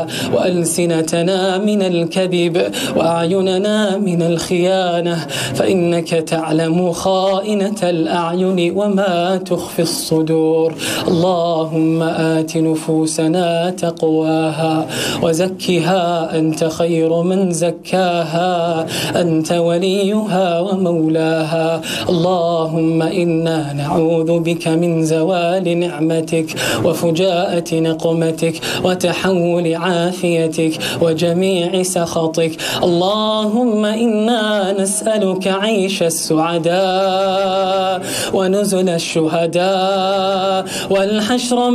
وألسنتنا من الكذب وأعيننا من الخيانة، فإنك تعلم خائنة الأعين وما تخفي الصدور. اللهم آت نفوسنا تقواها وزكها أنت خير من زكاها، أنت وليها ومولاها. اللهم إنا نعوذ بك من زوال نعمتك وفجاءة نقمتك وتحول عافيتك وجميع سخطك. اللهم إنا نسألك عيش السعداء ونزل الشهداء والحشر